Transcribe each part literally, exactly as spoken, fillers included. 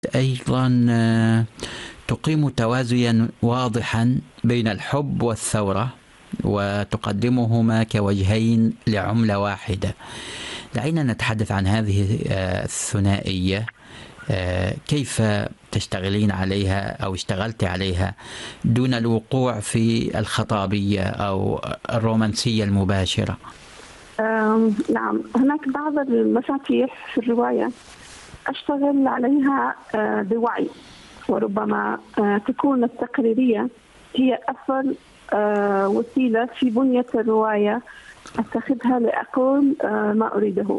أيضا تقيم توازيا واضحا بين الحب والثورة وتقدمهما كوجهين لعملة واحدة. دعينا نتحدث عن هذه الثنائية، كيف تشتغلين عليها أو اشتغلت عليها دون الوقوع في الخطابية أو الرومانسية المباشرة؟ نعم، هناك بعض المفاتيح في الرواية أشتغل عليها بوعي، وربما تكون التقريرية هي أفضل وسيلة في بنية الرواية أتخذها لأقول ما أريده.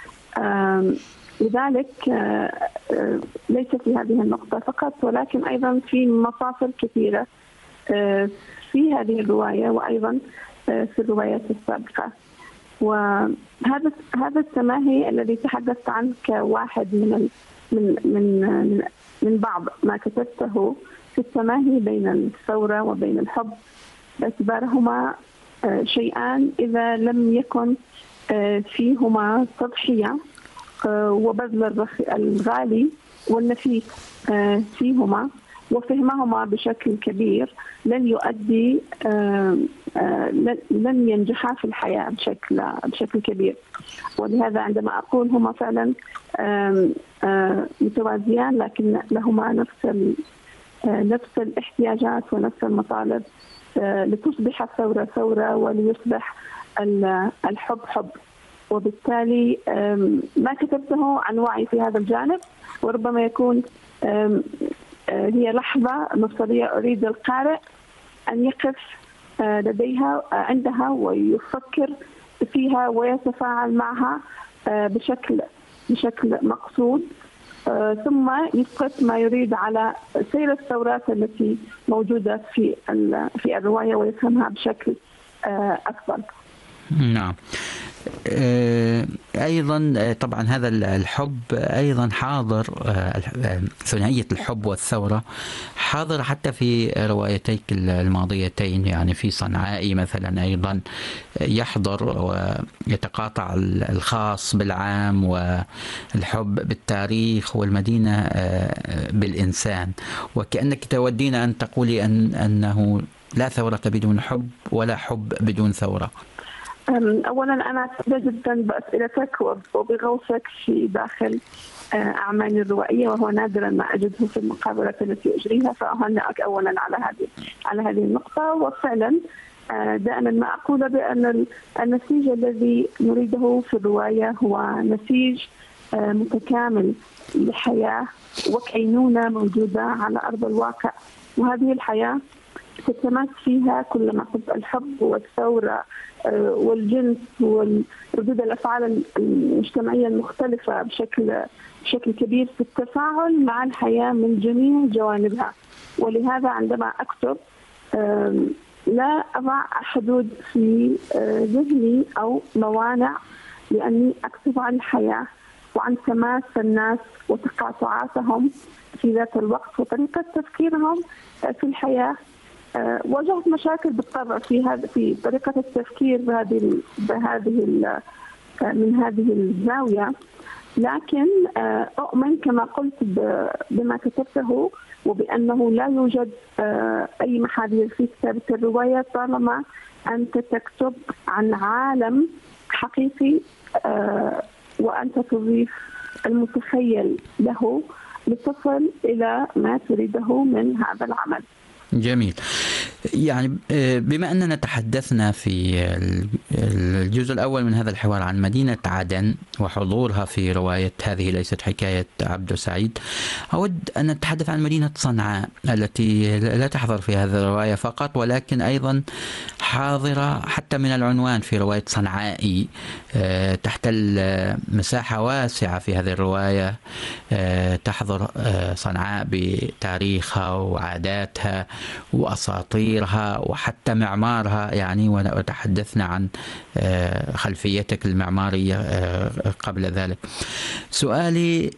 لذلك ليس في هذه النقطة فقط، ولكن أيضا في مفاصل كثيرة في هذه الرواية وأيضا في الروايات السابقة. وهذا هذا التماهي الذي تحدثت عنه كواحد من من من من بعض ما كتبته في التماهي بين الثورة وبين الحب، باعتبارهما شيئان إذا لم يكن فيهما تضحية وبذل الغالي والنفيس فيهما وفهمهما بشكل كبير، لن يؤدي لن ينجحا في الحياة بشكل بشكل كبير. ولهذا عندما أقول هما فعلا متوازيان، لكن لهما نفس نفس الاحتياجات ونفس المطالب لتصبح الثورة ثورة وليصبح الحب حب. وبالتالي ما كتبته عن وعي في هذا الجانب، وربما يكون هي لحظة مفصلية أريد القارئ أن يقف لديها عندها ويفكر فيها ويتفاعل معها بشكل بشكل مقصود، ثم يسقط ما يريد على سير الثورات التي موجودة في في الرواية ويفهمها بشكل أكبر. نعم. أيضا طبعا هذا الحب أيضا حاضر، ثنائية الحب والثورة حاضر حتى في روايتيك الماضيتين، يعني في صنعائي مثلا أيضا يحضر ويتقاطع الخاص بالعام والحب بالتاريخ والمدينة بالإنسان، وكأنك تودين أن تقولي أن أنه لا ثورة بدون حب ولا حب بدون ثورة. أولا أنا سعيدة جدا بأسئلتك وبغوصك في داخل أعمالي الروائية، وهو نادرا ما أجده في المقابلات التي أجريها، فأهنئك أولا على هذه على هذه النقطة. وفعلا دائما ما أقول بأن النسيج الذي نريده في الرواية هو نسيج متكامل لحياة وكينونة موجودة على أرض الواقع، وهذه الحياة تتماس فيها كل ما قلت الحب والثورة والجنس وردود الأفعال المجتمعية المختلفة بشكل بشكل كبير في التفاعل مع الحياة من جميع جوانبها. ولهذا عندما أكتب لا أضع حدود في ذهني أو موانع، لأني أكتب عن الحياة وعن تماس الناس وتقاطعاتهم في ذات الوقت وطريقة تفكيرهم في الحياة. واجهت مشاكل بالطبع في هذا في طريقة التفكير بهذه بهذه من هذه الزاوية، لكن أؤمن كما قلت بما كتبته، وبأنه لا يوجد أي محاذير في كتابة الرواية طالما أنت تكتب عن عالم حقيقي وأنت تضيف المتخيل له لتصل إلى ما تريده من هذا العمل. جميل. يعني بما أننا تحدثنا في الجزء الأول من هذا الحوار عن مدينة عدن وحضورها في رواية هذه ليست حكاية عبدو سعيد، أود أن نتحدث عن مدينة صنعاء التي لا تحضر في هذه الرواية فقط، ولكن أيضا حاضرة حتى من العنوان في رواية صنعائي، تحتل مساحة واسعة في هذه الرواية، تحضر صنعاء بتاريخها وعاداتها وأساطيرها وحتى معمارها، يعني وتحدثنا عن خلفيتك المعمارية قبل ذلك. سؤالي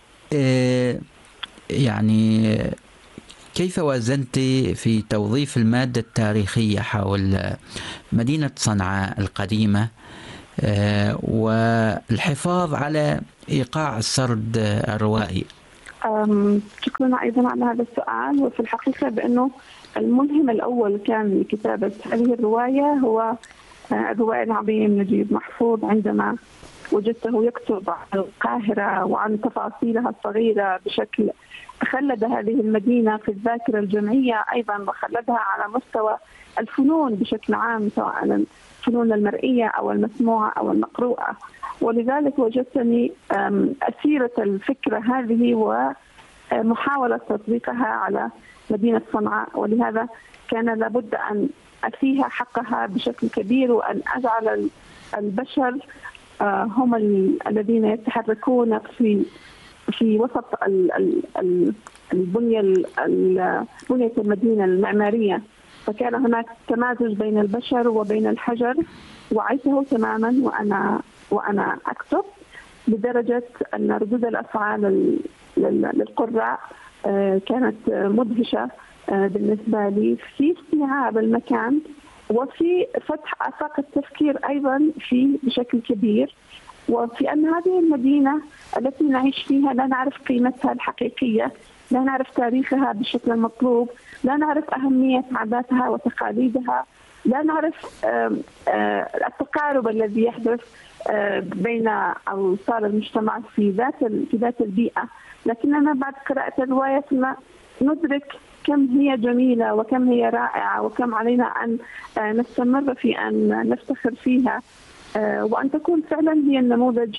يعني كيف وازنت في توظيف المادة التاريخية حول مدينة صنعاء القديمة والحفاظ على إيقاع السرد الروائي؟ شكرا أيضا على هذا السؤال. وفي الحقيقة بأنه الملهم الأول كان لكتابة هذه الرواية هو الروائي العظيم نجيب محفوظ، عندما وجدته يكتب عن القاهرة وعن تفاصيلها الصغيرة بشكل خلد هذه المدينة في الذاكرة الجمعية أيضا، وخلدها على مستوى الفنون بشكل عام، سواء الفنون المرئية أو المسموعة أو المقروءة. ولذلك وجدتني أسيرة الفكرة هذه ومحاولة تطبيقها على مدينة صنعاء، ولهذا كان لابد أن أفيها حقها بشكل كبير، وأن أجعل البشر هم الذين يتحركون في في وسط البنية بنية المدينة المعمارية. فكان هناك تمازج بين البشر وبين الحجر، وعيته تماما وأنا وأنا أكتب، لدرجة أن ردود الأفعال للقراء كانت مدهشة بالنسبة لي في استيعاب المكان وفي فتح آفاق التفكير أيضا في بشكل كبير، وفي أن هذه المدينة التي نعيش فيها لا نعرف قيمتها الحقيقية، لا نعرف تاريخها بالشكل المطلوب، لا نعرف أهمية عاداتها وتقاليدها، لا نعرف التقارب الذي يحدث بين أوصال المجتمع في ذات في ذات البيئة. لكننا بعد قراءة الرواية ندرك كم هي جميلة وكم هي رائعة، وكم علينا أن نستمر في أن نفتخر فيها، وأن تكون فعلا هي النموذج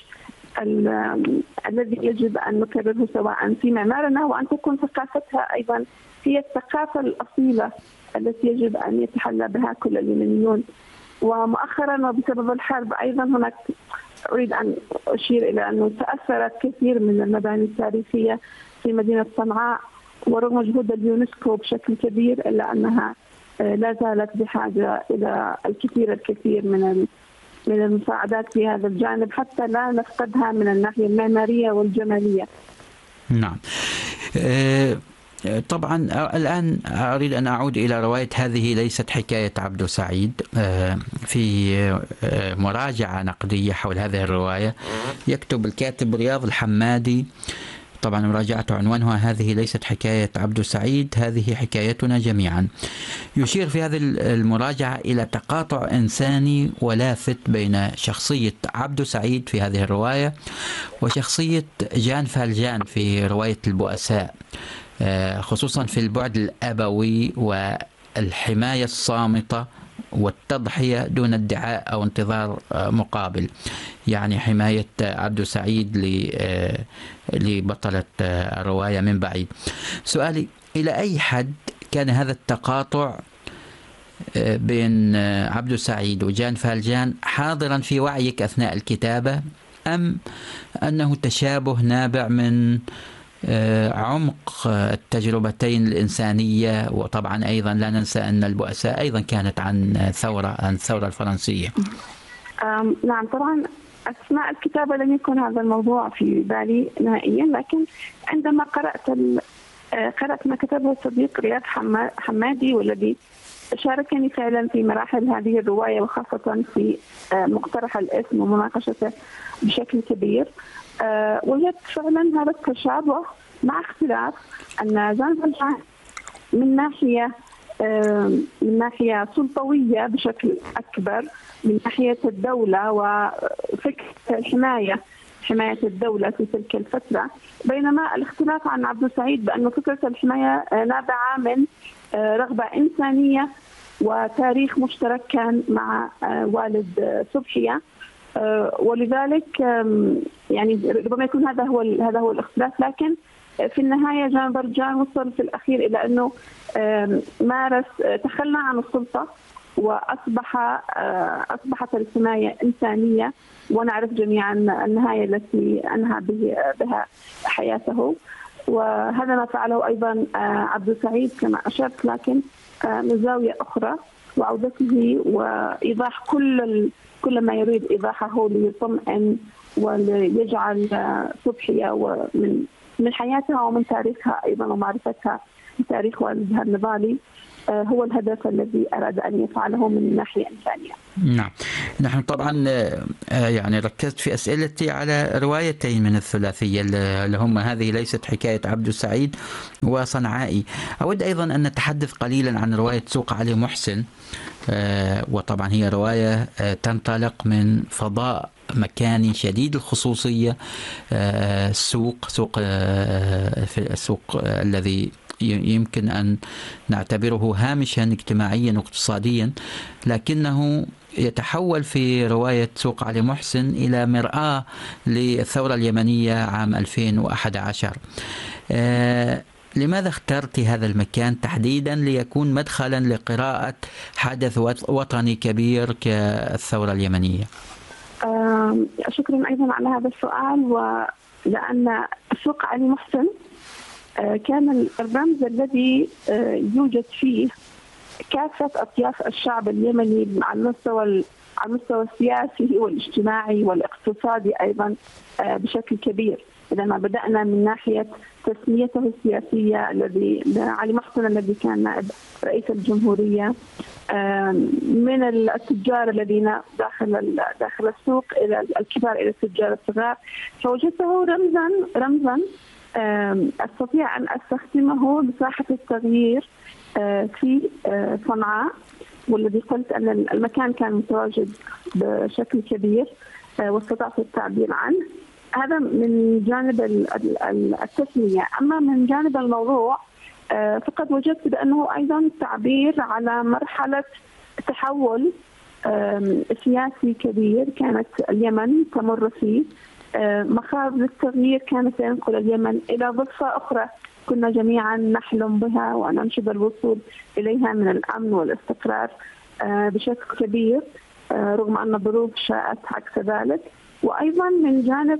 الذي يجب أن نكرره سواء في معمارنا، وأن تكون ثقافتها أيضا هي الثقافة الأصيلة التي يجب أن يتحلى بها كل اليمنيون. ومؤخرا وبسبب الحرب أيضا هناك أريد أن أشير إلى أنه تأثرت كثير من المباني التاريخية في مدينة صنعاء، ورغم جهود اليونسكو بشكل كبير إلا أنها لا زالت بحاجة إلى الكثير الكثير من من المساعدات في هذا الجانب حتى لا نفقدها من الناحية المعمارية والجمالية. نعم. طبعا الآن أريد أن أعود إلى رواية هذه ليست حكاية عبدو سعيد. في مراجعة نقدية حول هذه الرواية يكتب الكاتب رياض الحمادي، طبعا مراجعة عنوانها هذه ليست حكاية عبدو سعيد، هذه حكايتنا جميعا. يشير في هذه المراجعة إلى تقاطع إنساني ولافت بين شخصية عبدو سعيد في هذه الرواية وشخصية جان فالجان في رواية البؤساء، خصوصا في البعد الأبوي والحماية الصامتة والتضحية دون ادعاء أو انتظار مقابل، يعني حماية عبدو سعيد لبطلة الرواية من بعيد. سؤالي، إلى أي حد كان هذا التقاطع بين عبدو سعيد وجان فالجان حاضرا في وعيك أثناء الكتابة، أم أنه تشابه نابع من عمق التجربتين الإنسانية؟ وطبعا أيضا لا ننسى أن البؤساء أيضا كانت عن ثورة عن الثورة الفرنسية. نعم، طبعا أثناء الكتابة لم يكن هذا الموضوع في بالي نهائيا، لكن عندما قرأت قرأت ما كتبه الصديق رياض حمادي والذي شاركني فعلا في مراحل هذه الرواية، وخاصة في مقترح الاسم ومناقشته بشكل كبير، وجدت فعلا هذا التشابه، مع اختلاف أن جان فالجان من ناحية من ناحية سلطوية بشكل أكبر، من ناحية الدولة وفكرة الحماية حماية الدولة في تلك الفترة، بينما الاختلاف عن عبدو سعيد بأن فكرة الحماية نابعة من رغبة إنسانية وتاريخ مشترك كان مع والد صبحية، ولذلك يعني ربما يكون هذا هو هذا هو الاختلاف. لكن في النهاية جان فالجان وصل في الأخير إلى أنه مارس تخلى عن السلطة وأصبح أصبحت الحماية إنسانية، ونعرف جميعا النهاية التي أنهى بها حياته. وهذا ما فعله أيضا عبدو سعيد كما أشرت، لكن من زاوية أخرى، وعودته وإيضاح كل كل ما يريد إيضاحه ليطمئن وليجعل صبحية ومن من حياتها ومن تاريخها أيضا ومعرفتها بتاريخ والدها النضالي هو الهدف الذي أراد أن يفعله من ناحية إنسانية. نعم، نحن طبعا يعني ركزت في أسئلتي على روايتين من الثلاثية اللي هم هذه ليست حكاية عبد السعيد وصنعائي. أود أيضا أن نتحدث قليلا عن رواية سوق علي محسن، وطبعا هي رواية تنطلق من فضاء مكاني شديد الخصوصية، السوق سوق في السوق الذي يمكن أن نعتبره هامشا اجتماعيا واقتصاديا، لكنه يتحول في رواية سوق علي محسن إلى مرآة للثورة اليمنية عام ألفين وأحد عشر. آه لماذا اخترت هذا المكان تحديدا ليكون مدخلا لقراءة حدث وطني كبير كالثورة اليمنية؟ آه شكرا أيضا على هذا السؤال. ولأن سوق علي محسن كان الرمز الذي يوجد فيه كافة أطياف الشعب اليمني على المستوى على المستوى السياسي والاجتماعي والاقتصادي أيضا بشكل كبير. لما بدأنا من ناحية تسميته السياسية الذي علي محسن الذي كان نائب رئيس الجمهورية، من التجار الذين داخل داخل السوق إلى الكبار إلى التجار الصغار، فوجدته رمزا رمزا أستطيع أن أستخدمه لساحة التغيير في صنعاء، والذي قلت أن المكان كان متواجد بشكل كبير واستطعت التعبير عنه. هذا من جانب التسمية. أما من جانب الموضوع فقد وجدت بأنه أيضا تعبير على مرحلة تحول سياسي كبير كانت اليمن تمر فيه. مخاض للتغيير كانت ينقل اليمن إلى ضفة أخرى كنا جميعا نحلم بها وننشد الوصول إليها من الأمن والاستقرار بشكل كبير، رغم أن الظروف شاءت عكس ذلك. وأيضا من جانب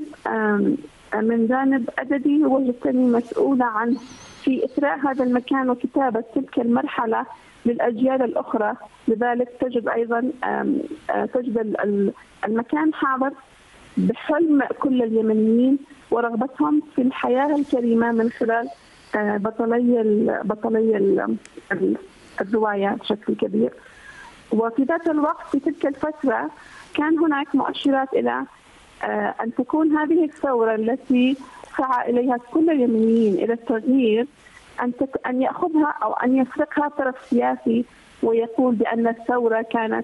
من جانب أدبي وجدتني مسؤولة عنه في إثراء هذا المكان وكتابة تلك المرحلة للأجيال الأخرى. لذلك تجد أيضا تجد المكان حاضر بحلم كل اليمنيين ورغبتهم في الحياة الكريمة من خلال بطلي بطلي الرواية بشكل كبير. وفي ذات الوقت في تلك الفترة كان هناك مؤشرات إلى أن تكون هذه الثورة التي سعى إليها كل اليمنيين إلى التغيير أن أن يأخذها أو أن يسرقها طرف سياسي ويقول بأن الثورة كانت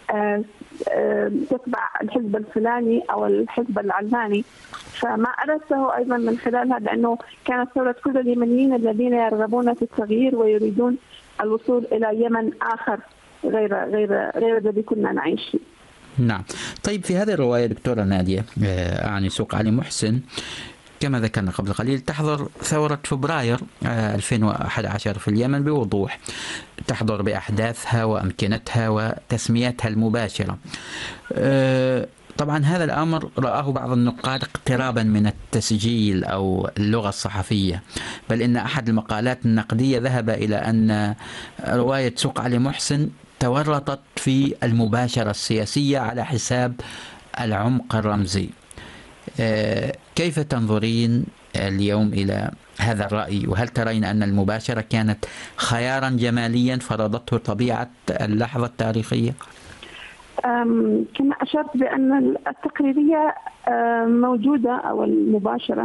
تتبع الحزب الفلاني أو الحزب العلاني. فما أردته أيضا من خلالها لأنه كانت ثورة كل اليمنيين الذين يرغبون في التغيير ويريدون الوصول إلى يمن آخر غير غير غير الذي كنا نعيش فيه. نعم. طيب في هذه الرواية دكتورة نادية عن سوق علي محسن كما ذكرنا قبل قليل تحضر ثورة فبراير ألفين وأحد عشر في اليمن بوضوح، تحضر بأحداثها وأمكنتها وتسميتها المباشرة. طبعا هذا الأمر رآه بعض النقاد اقترابا من التسجيل أو اللغة الصحفية، بل إن أحد المقالات النقدية ذهب إلى أن رواية سوق علي محسن تورطت في المباشرة السياسية على حساب العمق الرمزي. كيف تنظرين اليوم إلى هذا الرأي؟ وهل ترين أن المباشرة كانت خيارا جماليا فرضته طبيعة اللحظة التاريخية؟ كما أشرت بأن التقريرية موجودة أو المباشرة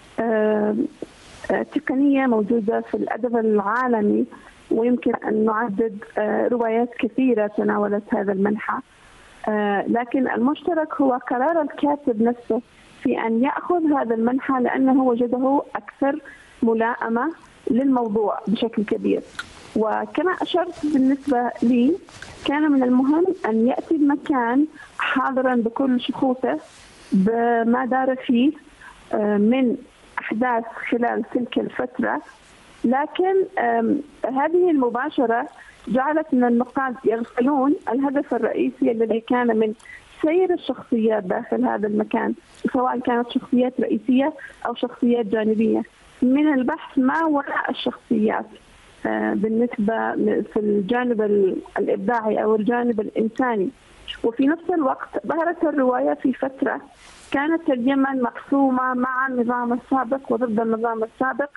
تقنية موجودة في الأدب العالمي، ويمكن أن نعدد روايات كثيرة تناولت هذا المنحى، لكن المشترك هو قرار الكاتب نفسه في أن يأخذ هذا المنحى لأنه وجده أكثر ملائمة للموضوع بشكل كبير. وكما أشرت بالنسبة لي كان من المهم أن يأتي المكان حاضرا بكل شخوصه بما دار فيه من أحداث خلال تلك الفترة، لكن هذه المباشرة جعلت من النقاد يغفلون الهدف الرئيسي الذي كان من سير الشخصيات داخل هذا المكان، سواء كانت شخصيات رئيسية أو شخصيات جانبية، من البحث ما وراء الشخصيات بالنسبة في الجانب الإبداعي أو الجانب الإنساني. وفي نفس الوقت ظهرت الرواية في فترة كانت اليمن مقسومة مع النظام السابق وضد النظام السابق،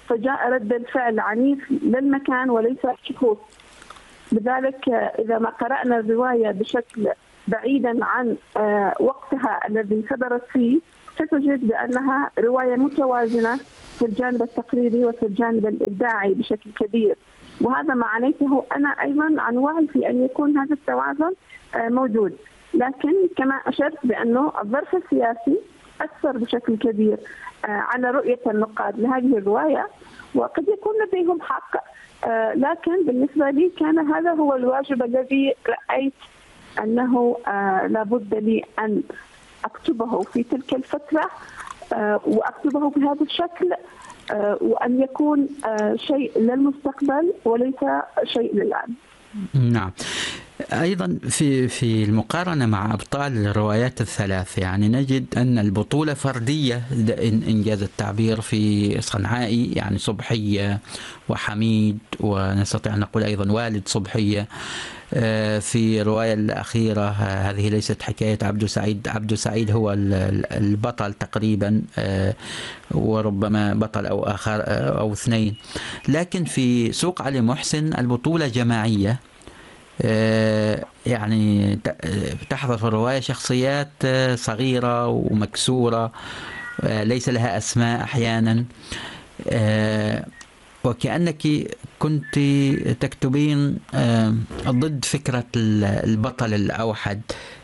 فجاء رد الفعل عنيف للمكان وليس الشخوص. لذلك إذا ما قرأنا الرواية بشكل بعيدا عن وقتها الذي صدرت فيه ستجد بأنها رواية متوازنة في الجانب التقريري وفي الجانب الإبداعي بشكل كبير، وهذا ما عليته أنا أيضا عن وعي في أن يكون هذا التوازن موجود. لكن كما أشرت بأنه الظرف السياسي أثر بشكل كبير على رؤية النقاد لهذه الرواية، وقد يكون لديهم حق، لكن بالنسبة لي كان هذا هو الواجب الذي رأيت أنه لابد لي أن أكتبه في تلك الفترة وأكتبه بهذا الشكل، وأن يكون شيء للمستقبل وليس شيء للآن. نعم. أيضا في في المقارنة مع أبطال الروايات الثلاث يعني نجد أن البطولة فردية إن إنجاز التعبير في صنعائي، يعني صبحية وحميد، ونستطيع أن نقول أيضا والد صبحية. في الرواية الأخيرة هذه ليست حكاية عبد سعيد، عبد سعيد هو البطل تقريبا، وربما بطل أو آخر أو اثنين. لكن في سوق علي محسن البطولة جماعية، يعني تحضر في الرواية شخصيات صغيرة ومكسورة ليس لها أسماء أحيانا، وكأنك كنت تكتبين ضد فكرة البطل الأوحد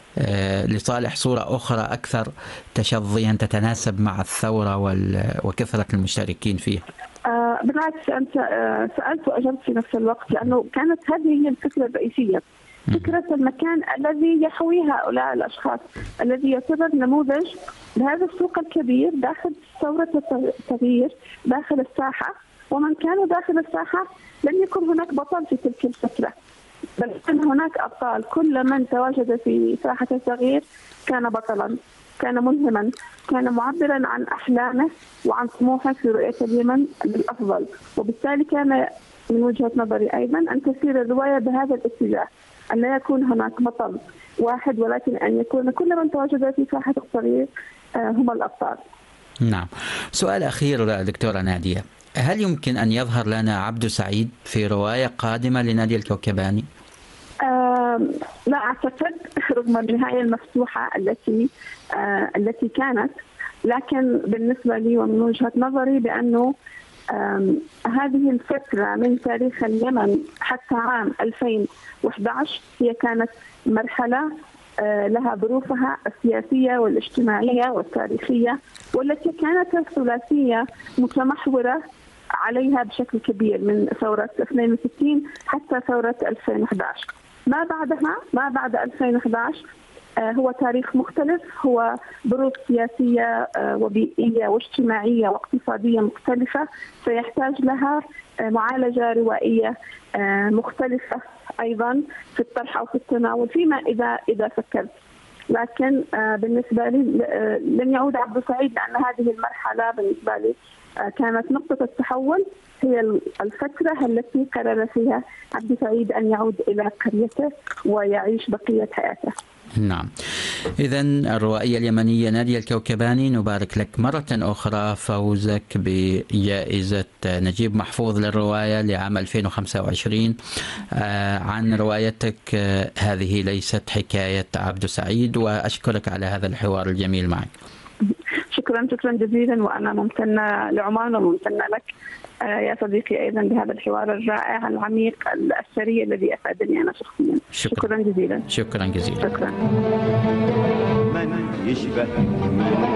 لصالح صورة أخرى أكثر تشظيا تتناسب مع الثورة وكثرة المشتركين فيها. آه بالعكس، أنت آه سألت وأجبت في نفس الوقت، لأنه كانت هذه هي الفكرة الرئيسية، فكرة المكان الذي يحوي هؤلاء الأشخاص، الذي يعتبر نموذج لهذا السوق الكبير داخل ثورة التغيير داخل الساحة. ومن كانوا داخل الساحة لم يكن هناك بطل في تلك الفترة، بل كان هناك أبطال. كل من تواجد في ساحة التغيير كان بطلا، كان ملهما، كان معبرا عن أحلامه وعن طموحه في رؤية اليمن للأفضل. وبالتالي كان من وجهة نظري أيضا أن تسير الرواية بهذا الاتجاه، أن لا يكون هناك بطل واحد، ولكن أن يكون كل من تواجد في ساحة التغيير هم الأبطال. نعم. سؤال أخير دكتورة نادية، هل يمكن أن يظهر لنا عبد سعيد في رواية قادمة لنادية الكوكباني؟ آه لا أعتقد، رغم النهاية المفتوحة التي آه التي كانت، لكن بالنسبة لي ومن وجهة نظري بأنه آه هذه الفترة من تاريخ اليمن حتى عام ألفين وأحد عشر هي كانت مرحلة آه لها ظروفها السياسية والاجتماعية والتاريخية، والتي كانت الثلاثية متمحورة عليها بشكل كبير من ثورة اثنين وستين حتى ثورة ألفين وأحد عشر. ما بعدها ما بعد ألفين وأحد عشر هو تاريخ مختلف، هو ظروف سياسية وبيئية واجتماعية واقتصادية مختلفة سيحتاج لها معالجة روائية مختلفة أيضا في الطرح أو في التناول فيما إذا إذا فكرت. لكن بالنسبة لي لن يعود عبد سعيد، لأن هذه المرحلة بالنسبة لي كانت نقطة التحول، هي الفترة التي قرر فيها عبد سعيد أن يعود إلى قريته ويعيش بقية حياته. نعم. إذن الروائية اليمنية نادية الكوكباني، نبارك لك مرة أخرى فوزك بجائزة نجيب محفوظ للرواية لعام ألفين وخمسة وعشرين عن روايتك هذه ليست حكاية عبد سعيد، وأشكرك على هذا الحوار الجميل معك. شكرا شكرا جزيلا، وأنا ممتنة لعمان وممتنة لك يا صديقي أيضا بهذا الحوار الرائع العميق الثري الذي أفادني أنا شخصيا. شكرا, شكرا جزيلا. شكرا جزيلا. شكرا. من يشبه